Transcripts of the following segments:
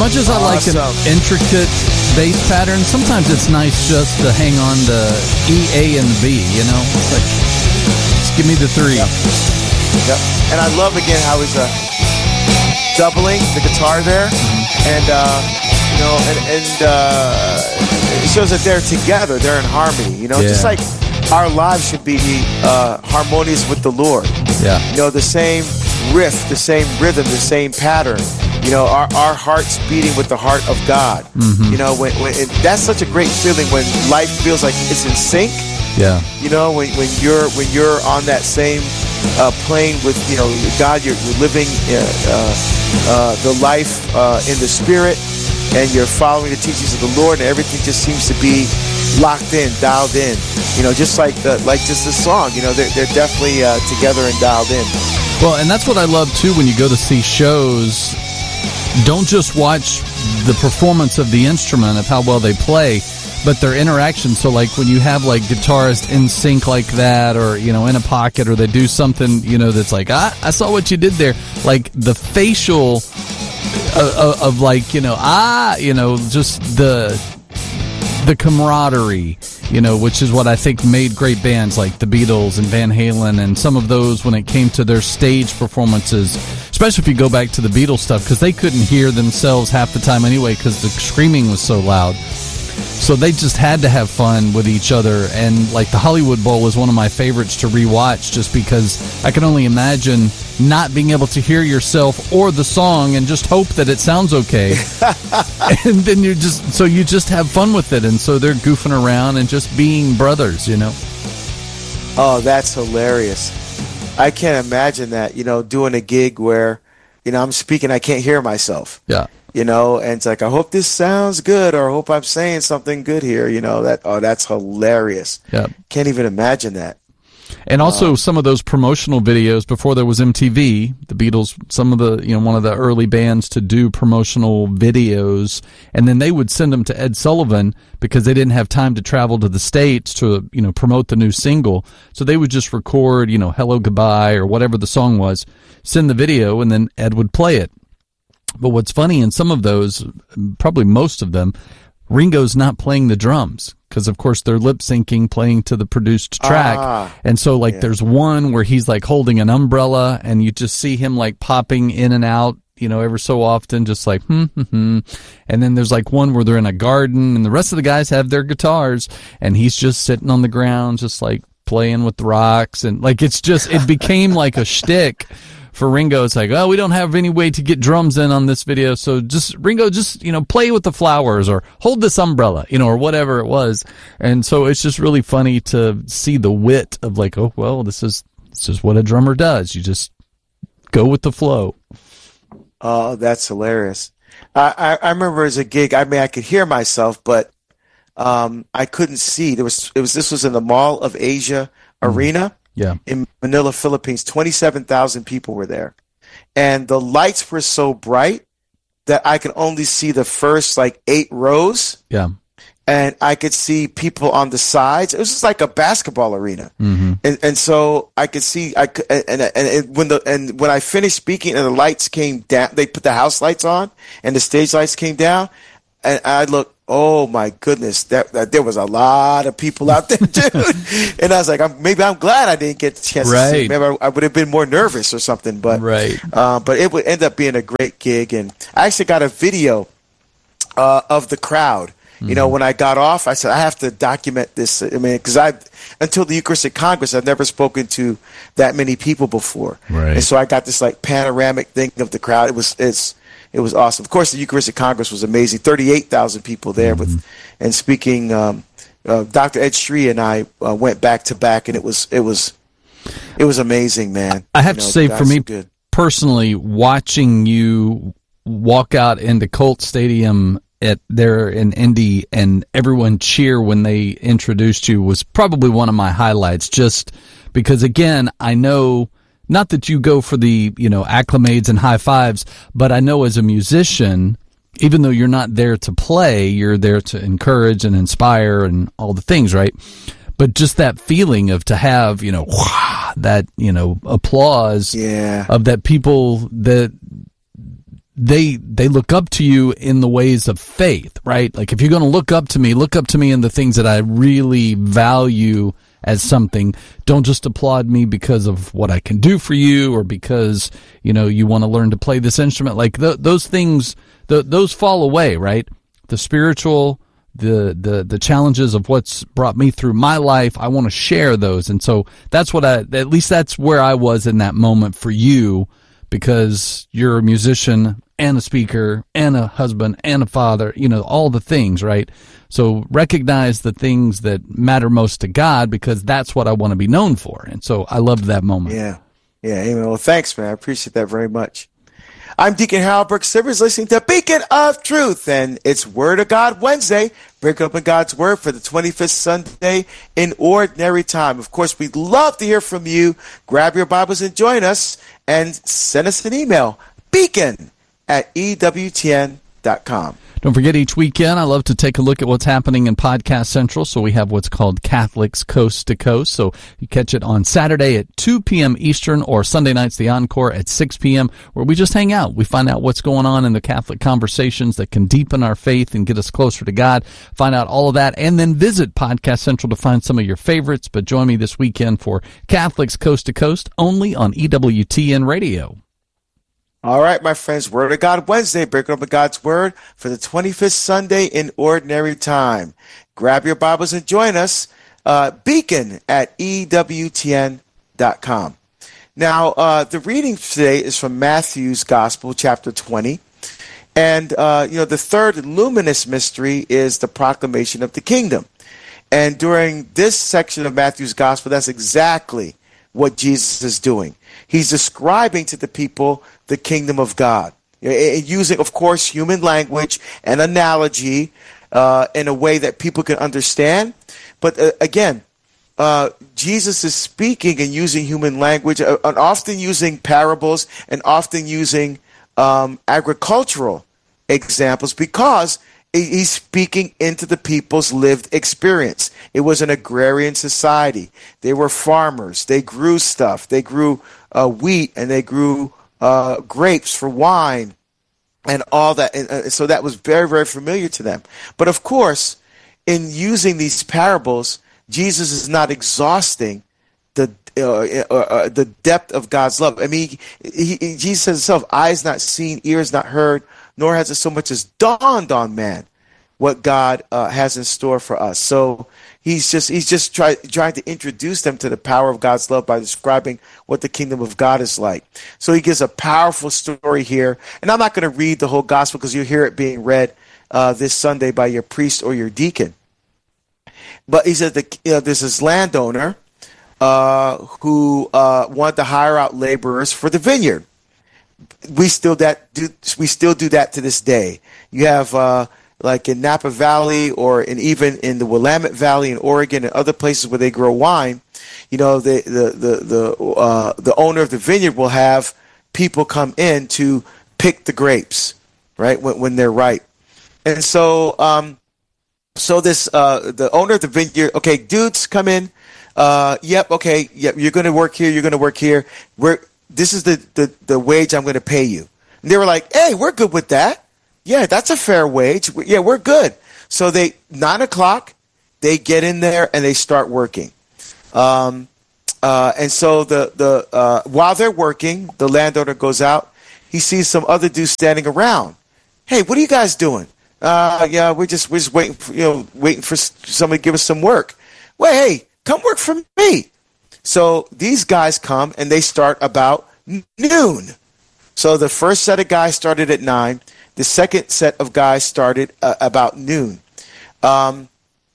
much as I like an intricate bass pattern, sometimes it's nice just to hang on to E, A, and B, you know? Like, just give me the three. Yep. And I love, again, how he's doubling the guitar there. And, you know, and it shows that they're together. They're in harmony, you know? Just like our lives should be harmonious with the Lord. Yeah. You know, the same riff, the same rhythm, the same pattern. You know, our hearts beating with the heart of God. You know, when that's such a great feeling when life feels like it's in sync. Yeah. You know, when you're on that same plane with, you know, God, you're living the life in the Spirit, and you're following the teachings of the Lord, and everything just seems to be locked in, dialed in. You know, just like just the song. You know, they're definitely together and dialed in. Well, and that's what I love too when you go to see shows. Don't just watch the performance of the instrument, of how well they play, but their interaction. So like when you have like guitarists in sync like that, or, you know, in a pocket, or they do something, you know, that's like, I saw what you did there. Like the facial of like, you know, you know, just the camaraderie, you know, which is what I think made great bands like the Beatles and Van Halen, and some of those when it came to their stage performances, especially if you go back to the Beatles stuff, because they couldn't hear themselves half the time anyway because the screaming was so loud. So they just had to have fun with each other. And like the Hollywood Bowl is one of my favorites to rewatch, just because I can only imagine not being able to hear yourself or the song and just hope that it sounds okay. And then you just have fun with it. And so they're goofing around and just being brothers, you know? Oh, that's hilarious. I can't imagine that, you know, doing a gig where, you know, I'm speaking, I can't hear myself. Yeah. You know, and it's like, I hope this sounds good, or I hope I'm saying something good here. You know, that's hilarious. Yeah. Can't even imagine that. And also some of those promotional videos before there was MTV, the Beatles, some of the, you know, one of the early bands to do promotional videos, and then they would send them to Ed Sullivan because they didn't have time to travel to the States to, you know, promote the new single. So they would just record, you know, Hello Goodbye or whatever the song was, send the video, and then Ed would play it. But what's funny in some of those, probably most of them, Ringo's not playing the drums because, of course, they're lip syncing, playing to the produced track. And so, like, there's one where he's like holding an umbrella, and you just see him like popping in and out, you know, ever so often, just like, And then there's like one where they're in a garden, and the rest of the guys have their guitars, and he's just sitting on the ground, just like playing with the rocks. And like, it's just, it became like a shtick. For Ringo, it's like, oh, we don't have any way to get drums in on this video, so just, Ringo, just, you know, play with the flowers, or hold this umbrella, you know, or whatever it was. And so it's just really funny to see the wit of like, oh, well, this is just what a drummer does. You just go with the flow. Oh, that's hilarious. I remember as a gig, I mean, I could hear myself, but I couldn't see. This was in the Mall of Asia Arena. Yeah. In Manila, Philippines. 27,000 people were there. And the lights were so bright that I could only see the first like 8 rows. Yeah. And I could see people on the sides. It was just like a basketball arena. And so I could see, when I finished speaking and the lights came down, they put the house lights on and the stage lights came down, and I looked, oh my goodness, that there was a lot of people out there, dude. And I was like, maybe I'm glad I didn't get the chance to see. Maybe I would have been more nervous or something. But but it would end up being a great gig. And I actually got a video of the crowd. You know, when I got off, I said, I have to document this. I mean, because until the Eucharistic Congress, I've never spoken to that many people before. And so I got this like panoramic thing of the crowd. It was awesome. Of course, the Eucharistic Congress was amazing. 38,000 people there and speaking. Dr. Ed Sri and I went back to back, and it was amazing, man. I have to say, for me personally, watching you walk out into Colt Stadium there in Indy and everyone cheer when they introduced you was probably one of my highlights, just because, again, I know, not that you go for the, you know, acclimates and high fives, but I know as a musician, even though you're not there to play, you're there to encourage and inspire and all the things, right? But just that feeling of to have, you know, that, you know, applause of that people that they look up to you in the ways of faith, right? Like if you're going to look up to me in the things that I really value as something. Don't just applaud me because of what I can do for you or because, you want to learn to play this instrument. Like those things, those fall away, right? The spiritual, the challenges of what's brought me through my life, I want to share those. And so that's at least that's where I was in that moment for you, because you're a musician and a speaker and a husband and a father, all the things, right? So recognize the things that matter most to God, because that's what I want to be known for. And so I loved that moment. Yeah. Amen. Well, thanks, man. I appreciate that very much. I'm Deacon Harold Brooks Sivers, listening to Beacon of Truth, and it's Word of God Wednesday. Break open God's Word for the 25th Sunday in Ordinary Time. Of course, we'd love to hear from you. Grab your Bibles and join us, and send us an email, beacon@ewtn.com. Don't forget, each weekend I love to take a look at what's happening in Podcast Central. So we have what's called Catholics Coast to Coast. So you catch it on Saturday at 2 p.m. Eastern, or Sunday nights, the encore at 6 p.m., where we just hang out. We find out what's going on in the Catholic conversations that can deepen our faith and get us closer to God. Find out all of that, and then visit Podcast Central to find some of your favorites. But join me this weekend for Catholics Coast to Coast, only on EWTN Radio. All right, my friends, Word of God Wednesday, breaking open God's Word for the 25th Sunday in Ordinary Time. Grab your Bibles and join us, beacon@ewtn.com. Now, the reading today is from Matthew's Gospel, chapter 20. And, the third luminous mystery is the proclamation of the kingdom. And during this section of Matthew's Gospel, that's exactly what Jesus is doing. He's describing to the people the kingdom of God, using, of course, human language and analogy in a way that people can understand. But again, Jesus is speaking and using human language, and often using parables and often using agricultural examples, because he's speaking into the people's lived experience. It was an agrarian society. They were farmers. They grew stuff. They grew wheat, and they grew grapes for wine and all that. And so that was very, very familiar to them. But of course, in using these parables, Jesus is not exhausting the depth of God's love. I mean, Jesus says himself, eyes not seen, ears not heard, nor has it so much as dawned on man what God has in store for us. So he's just trying to introduce them to the power of God's love by describing what the kingdom of God is like. So he gives a powerful story here. And I'm not going to read the whole gospel, because you'll hear it being read this Sunday by your priest or your deacon. But he said there's this landowner who wanted to hire out laborers for the vineyard. We still do that to this day. You have like in Napa Valley, or even in the Willamette Valley in Oregon and other places where they grow wine, the owner of the vineyard will have people come in to pick the grapes, right, when they're ripe. And so the owner of the vineyard, okay, dudes, come in. Yep, you're going to work here. You're going to work here. This is the wage I'm going to pay you. And they were like, hey, we're good with that. Yeah, that's a fair wage. Yeah, we're good. So 9:00, they get in there and they start working. And so while they're working, the landowner goes out. He sees some other dudes standing around. Hey, what are you guys doing? Yeah, we're just waiting for somebody to give us some work. Well, hey, come work for me. So these guys come and they start about noon. So the first set of guys started at 9. The second set of guys started about noon. The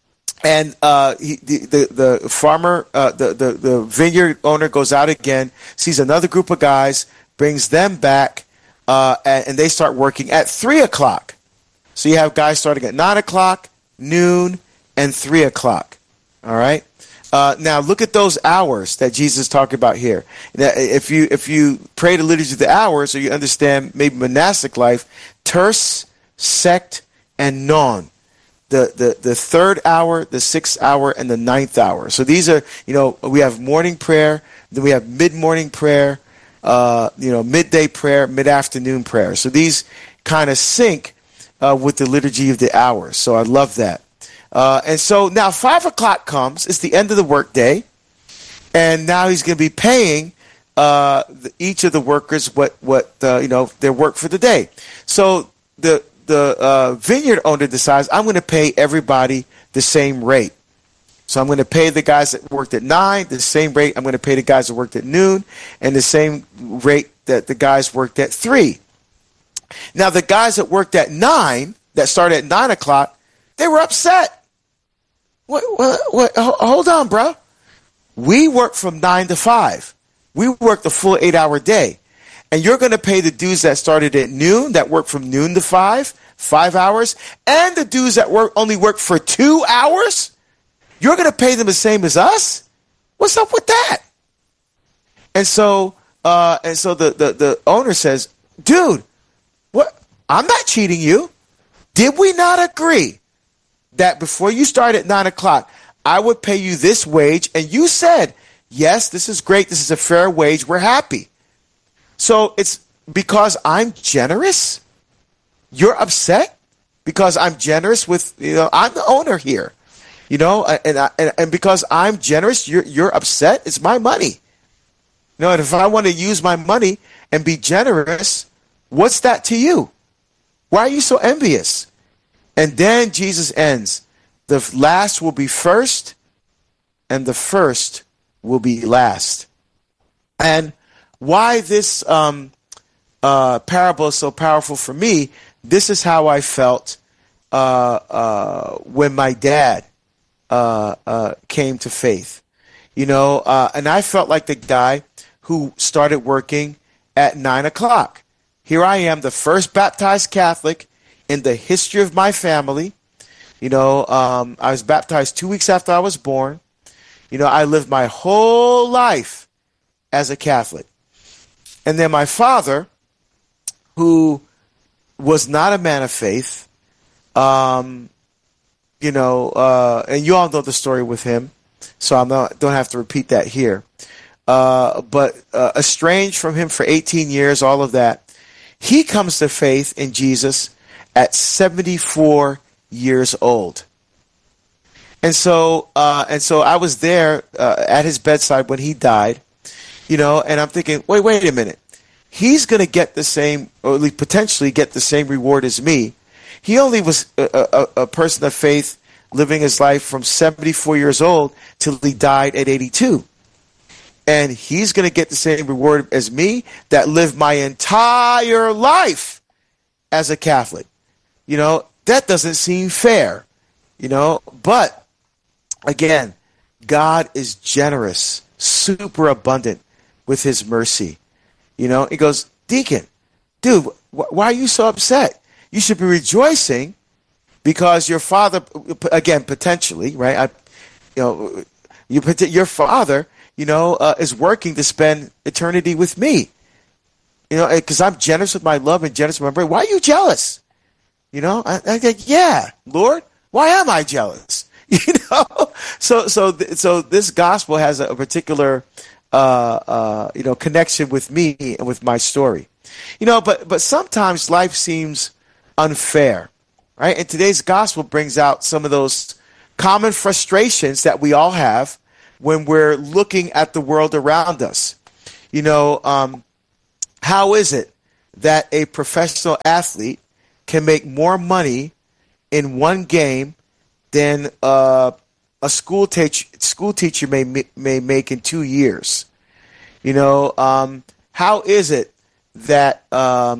farmer, the vineyard owner goes out again, sees another group of guys, brings them back, and they start working at 3:00. So you have guys starting at 9:00, noon, and 3:00. All right. Now look at those hours that Jesus is talking about here. Now, if you pray the liturgy of the hours, or you understand maybe monastic life, terce, sect, and non. The third hour, the 6th hour, and the 9th hour. So these are, we have morning prayer, then we have mid-morning prayer, midday prayer, mid-afternoon prayer. So these kind of sync with the liturgy of the hours. So I love that. And so now 5 o'clock comes. It's the end of the workday, and now he's going to be paying each of the workers what their work for the day. So the vineyard owner decides, I'm going to pay everybody the same rate. So I'm going to pay the guys that worked at 9 the same rate I'm going to pay the guys that worked at noon, and the same rate that the guys worked at 3. Now the guys that worked at 9, that started at 9 o'clock, they were upset. What? Hold on, bro. We work from 9 to 5. We work the full 8-hour day. And you're going to pay the dudes that started at noon, that work from noon to 5 hours, and the dudes that only work for 2 hours? You're going to pay them the same as us? What's up with that? And so the owner says, dude, what? I'm not cheating you. Did we not agree that before you start at 9 o'clock, I would pay you this wage? And you said, yes, this is great. This is a fair wage. We're happy. So it's because I'm generous? You're upset? Because I'm generous with, I'm the owner here. And because I'm generous, you're upset. It's my money. And if I want to use my money and be generous, what's that to you? Why are you so envious? And then Jesus ends. The last will be first, and the first will be last. And why this parable is so powerful for me, this is how I felt when my dad came to faith, and I felt like the guy who started working at 9 o'clock. Here I am, the first baptized Catholic in the history of my family. I was baptized 2 weeks after I was born. I lived my whole life as a Catholic. And then my father, who was not a man of faith, and you all know the story with him, so don't have to repeat that here. But estranged from him for 18 years, all of that, he comes to faith in Jesus at 74 years old. And so I was there at his bedside when he died, and I'm thinking, wait a minute. He's going to get the same, or at least potentially get the same reward as me. He only was a person of faith living his life from 74 years old till he died at 82. And he's going to get the same reward as me that lived my entire life as a Catholic. That doesn't seem fair, But, again, God is generous, super abundant with his mercy. He goes, Deacon, dude, why are you so upset? You should be rejoicing because your father, again, potentially, right? Your father, is working to spend eternity with me. Because I'm generous with my love and generous with my brain. Why are you jealous? I think, yeah, Lord, why am I jealous? So this gospel has a particular, connection with me and with my story. But sometimes life seems unfair, right? And today's gospel brings out some of those common frustrations that we all have when we're looking at the world around us. How is it that a professional athlete can make more money in one game than a school teacher may make in 2 years? How is it that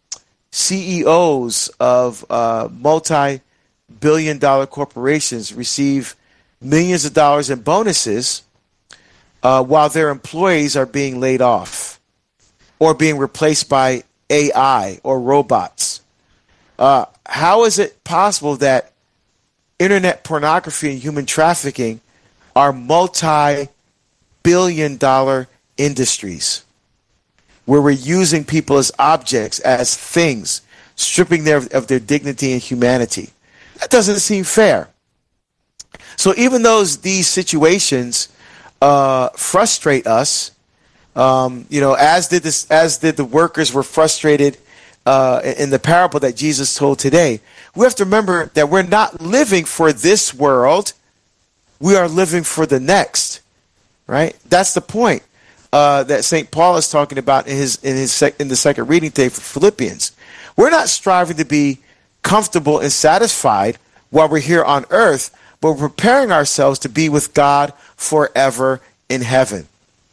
CEOs of multi-billion-dollar corporations receive millions of dollars in bonuses while their employees are being laid off or being replaced by AI or robots? How is it possible that internet pornography and human trafficking are multi-billion-dollar industries where we're using people as objects, as things, stripping them of their dignity and humanity? That doesn't seem fair. So even though these situations frustrate us, As did the workers were frustrated in the parable that Jesus told today. We have to remember that we're not living for this world. We are living for the next, right? That's the point that St. Paul is talking about in the second reading today for Philippians. We're not striving to be comfortable and satisfied while we're here on earth, but we're preparing ourselves to be with God forever in heaven.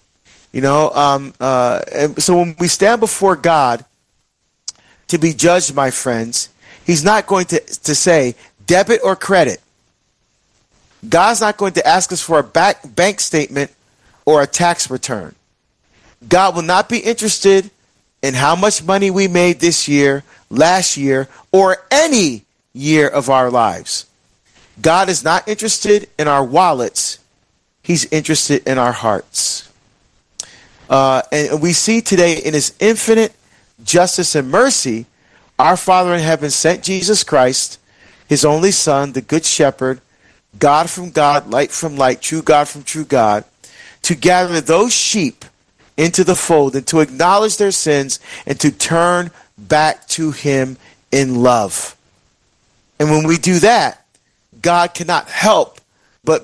And so when we stand before God to be judged, my friends, he's not going to say debit or credit. God's not going to ask us for a bank statement or a tax return. God will not be interested in how much money we made this year, last year, or any year of our lives. God is not interested in our wallets. He's interested in our hearts. And we see today in his infinite justice and mercy, our Father in heaven sent Jesus Christ, his only Son, the Good Shepherd, God from God, light from light, true God from true God, to gather those sheep into the fold and to acknowledge their sins and to turn back to him in love. And when we do that, God cannot help but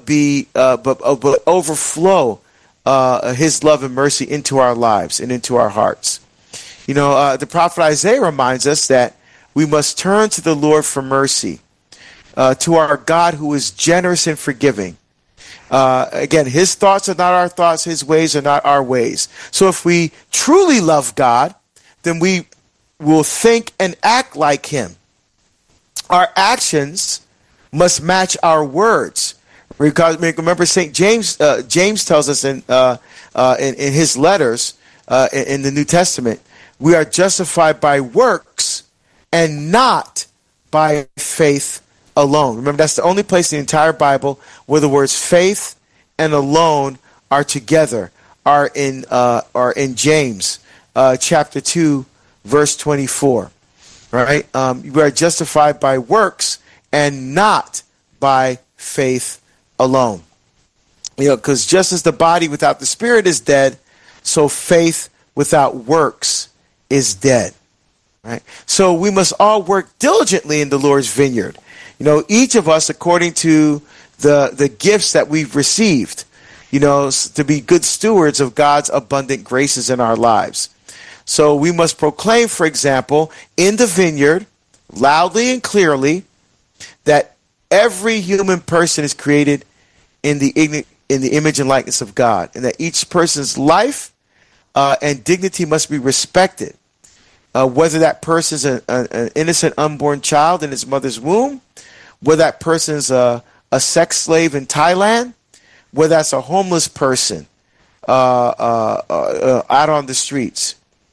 overflow his love and mercy into our lives and into our hearts. The prophet Isaiah reminds us that we must turn to the Lord for mercy, to our God who is generous and forgiving. Again, his thoughts are not our thoughts, his ways are not our ways. So if we truly love God, then we will think and act like him. Our actions must match our words. Because remember, St. James tells us in his letters in the New Testament, we are justified by works and not by faith alone. Remember, that's the only place in the entire Bible where the words faith and alone are together. Are in James chapter 2, verse 24. Right? We are justified by works and not by faith alone. Because just as the body without the spirit is dead, so faith without works is dead. Right? So we must all work diligently in the Lord's vineyard. Each of us according to the gifts that we've received, to be good stewards of God's abundant graces in our lives. So we must proclaim, for example, in the vineyard, loudly and clearly, that every human person is created in the image and likeness of God, and that each person's life and dignity must be respected, whether that person's an innocent unborn child in his mother's womb, whether that person's a sex slave in Thailand, whether that's a homeless person out on the streets.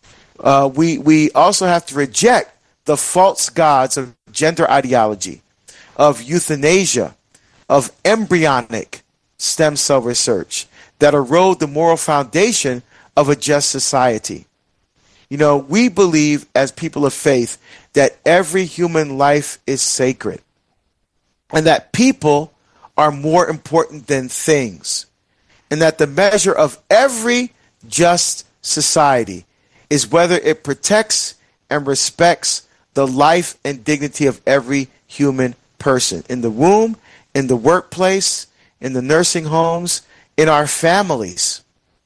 We also have to reject the false gods of gender ideology, of euthanasia, of embryonic stem cell research that erode the moral foundation of a just society. We believe as people of faith that every human life is sacred and that people are more important than things, and that the measure of every just society is whether it protects and respects the life and dignity of every human person in the womb, in the workplace, in the nursing homes, in our families.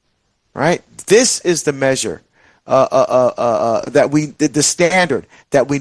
Right? This is the measure the standard that we